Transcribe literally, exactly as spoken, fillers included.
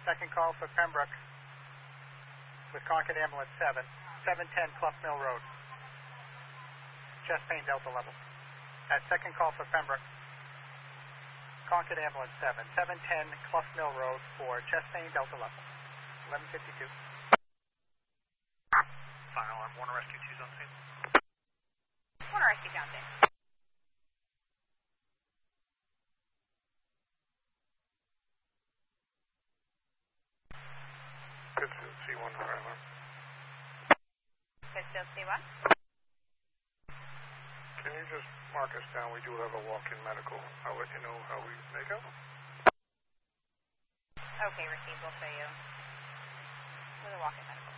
Second call for Pembroke with Concord Ambulance seven, seven ten Clough Mill Road. Chest pain delta level. At second call for Pembroke, Concord Ambulance seven, seven ten Clough Mill Road for chest pain delta level. eleven fifty-two. Fire alarm, Warner Rescue two's on scene. Warner Rescue two on scene. Pittsfield C one, fire alarm. Pittsfield C one. Can you just mark us down? We do have a walk-in medical. I'll let you know how we make out. Okay, received. We'll show you with a walk-in medical.